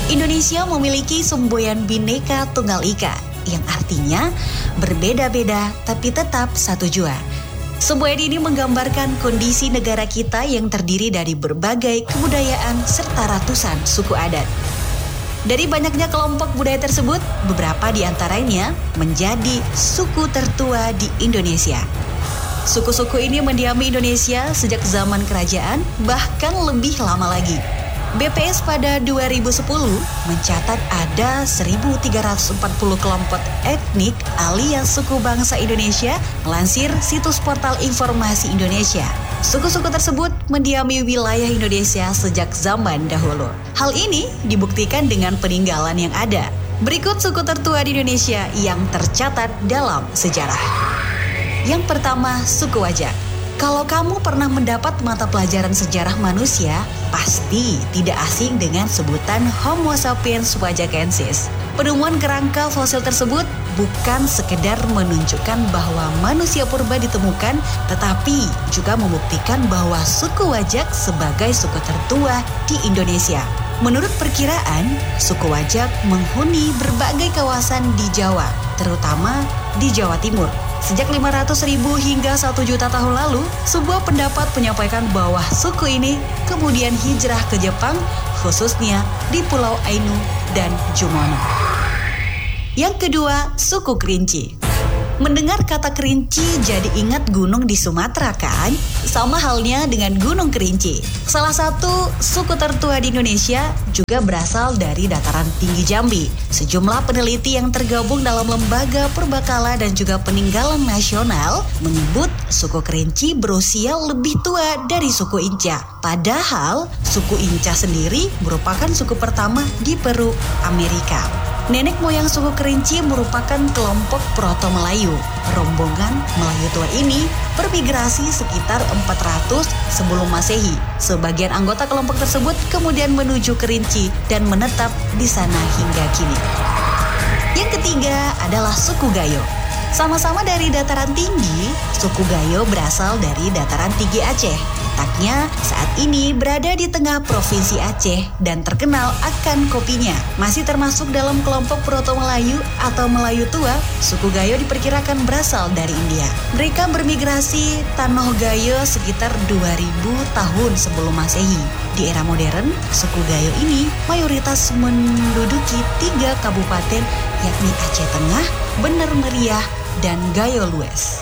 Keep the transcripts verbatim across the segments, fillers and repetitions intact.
Indonesia memiliki semboyan Bhinneka Tunggal Ika, yang artinya berbeda-beda tapi tetap satu jua. Semboyan ini menggambarkan kondisi negara kita yang terdiri dari berbagai kebudayaan serta ratusan suku adat. Dari banyaknya kelompok budaya tersebut, beberapa di antaranya menjadi suku tertua di Indonesia. Suku-suku ini mendiami Indonesia sejak zaman kerajaan, bahkan lebih lama lagi. B P S pada dua ribu sepuluh mencatat ada seribu tiga ratus empat puluh kelompok etnik alias suku bangsa Indonesia, melansir situs portal informasi Indonesia. Suku-suku tersebut mendiami wilayah Indonesia sejak zaman dahulu. Hal ini dibuktikan dengan peninggalan yang ada. Berikut suku tertua di Indonesia yang tercatat dalam sejarah. Yang pertama, suku Wajak. Kalau kamu pernah mendapat mata pelajaran sejarah manusia, pasti tidak asing dengan sebutan Homo sapiens wajakensis. Penemuan kerangka fosil tersebut bukan sekedar menunjukkan bahwa manusia purba ditemukan, tetapi juga membuktikan bahwa suku Wajak sebagai suku tertua di Indonesia. Menurut perkiraan, suku Wajak menghuni berbagai kawasan di Jawa, terutama di Jawa Timur. Sejak lima ratus ribu hingga satu juta tahun lalu, sebuah pendapat menyampaikan bahwa suku ini kemudian hijrah ke Jepang, khususnya di Pulau Ainu dan Jumono. Yang kedua, suku Kerinci. Mendengar kata Kerinci jadi ingat gunung di Sumatera kan? Sama halnya dengan Gunung Kerinci. Salah satu suku tertua di Indonesia juga berasal dari dataran tinggi Jambi. Sejumlah peneliti yang tergabung dalam Lembaga Purbakala dan juga Peninggalan Nasional menyebut suku Kerinci berusia lebih tua dari suku Inca. Padahal suku Inca sendiri merupakan suku pertama di Peru, Amerika. Nenek moyang suku Kerinci merupakan kelompok Proto Melayu. Rombongan Melayu tua ini bermigrasi sekitar empat ratus sebelum Masehi. Sebagian anggota kelompok tersebut kemudian menuju Kerinci dan menetap di sana hingga kini. Yang ketiga adalah suku Gayo. Sama-sama dari dataran tinggi, suku Gayo berasal dari dataran tinggi Aceh. Letaknya saat ini berada di tengah Provinsi Aceh dan terkenal akan kopinya. Masih termasuk dalam kelompok Proto Melayu atau Melayu tua, suku Gayo diperkirakan berasal dari India. Mereka bermigrasi Tanah Gayo sekitar dua ribu tahun sebelum Masehi. Di era modern, suku Gayo ini mayoritas menduduki tiga kabupaten yakni Aceh Tengah, Bener Meriah, dan Gayo Lues.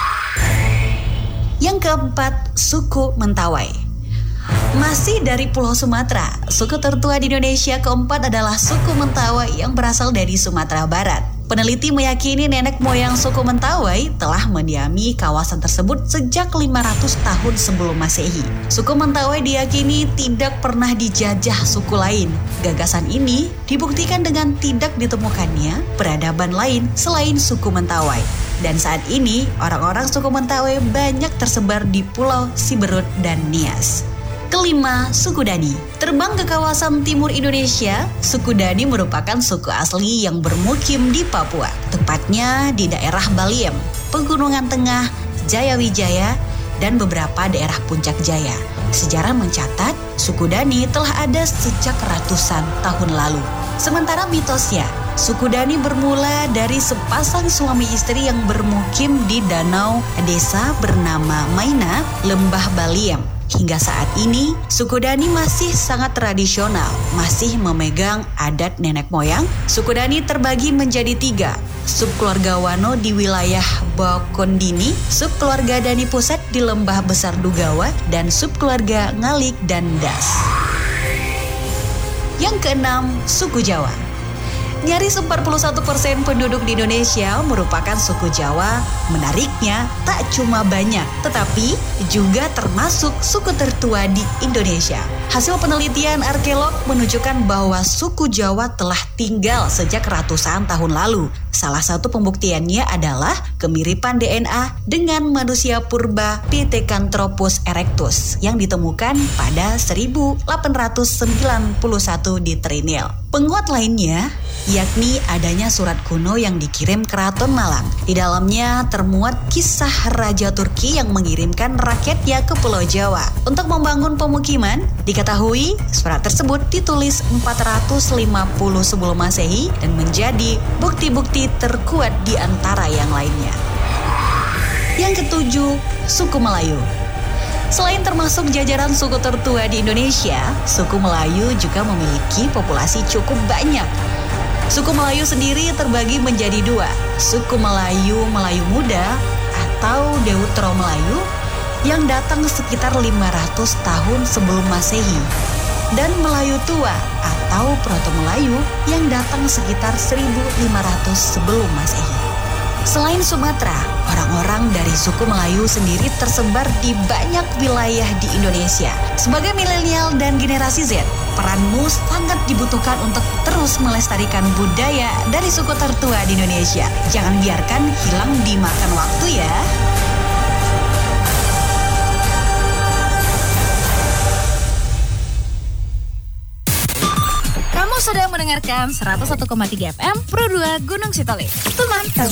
Yang keempat, suku Mentawai. Masih dari Pulau Sumatera, suku tertua di Indonesia keempat adalah suku Mentawai yang berasal dari Sumatera Barat. Peneliti meyakini nenek moyang suku Mentawai telah mendiami kawasan tersebut sejak lima ratus tahun sebelum Masehi. Suku Mentawai diyakini tidak pernah dijajah suku lain. Gagasan ini dibuktikan dengan tidak ditemukannya peradaban lain selain suku Mentawai. Dan saat ini, orang-orang suku Mentawai banyak tersebar di Pulau Siberut dan Nias. Kelima, suku Dani. Terbang ke kawasan timur Indonesia, suku Dani merupakan suku asli yang bermukim di Papua, tepatnya di daerah Baliem, Pegunungan Tengah, Jayawijaya, dan beberapa daerah Puncak Jaya. Sejarah mencatat, suku Dani telah ada sejak ratusan tahun lalu. Sementara mitosnya, suku Dani bermula dari sepasang suami istri yang bermukim di danau desa bernama Maina, Lembah Baliem. Hingga saat ini, suku Dani masih sangat tradisional, masih memegang adat nenek moyang. Suku Dani terbagi menjadi tiga, subkeluarga Wano di wilayah Bokondini, subkeluarga Dani Pusat di Lembah Besar Dugawa, dan subkeluarga Ngalik dan Das. Yang keenam, suku Jawa. Nyaris empat puluh satu persen penduduk di Indonesia merupakan suku Jawa. Menariknya, tak cuma banyak, tetapi juga termasuk suku tertua di Indonesia. Hasil penelitian arkeolog menunjukkan bahwa suku Jawa telah tinggal sejak ratusan tahun lalu. Salah satu pembuktiannya adalah kemiripan D N A dengan manusia purba Pithecanthropus erectus yang ditemukan pada seribu delapan ratus sembilan puluh satu di Trinil. Penguat lainnya yakni adanya surat kuno yang dikirim Keraton Malang. Di dalamnya termuat kisah Raja Turki yang mengirimkan rakyatnya ke Pulau Jawa untuk membangun pemukiman. Diketahui surat tersebut ditulis empat ratus lima puluh sebelum Masehi dan menjadi bukti-bukti terkuat di antara yang lainnya. Yang ketujuh, suku Melayu. Selain termasuk jajaran suku tertua di Indonesia, suku Melayu juga memiliki populasi cukup banyak. Suku Melayu sendiri terbagi menjadi dua, suku Melayu Melayu Muda atau Deutero Melayu yang datang sekitar lima ratus tahun sebelum Masehi, dan Melayu Tua atau Proto Melayu yang datang sekitar seribu lima ratus sebelum Masehi. Selain Sumatera, orang-orang dari suku Melayu sendiri tersebar di banyak wilayah di Indonesia. Sebagai milenial dan generasi Z, peranmu sangat dibutuhkan untuk terus melestarikan budaya dari suku tertua di Indonesia. Jangan biarkan hilang dimakan waktu ya. Kamu sedang mendengarkan seratus satu koma tiga F M Pro dua Gunung Sitoli. Teman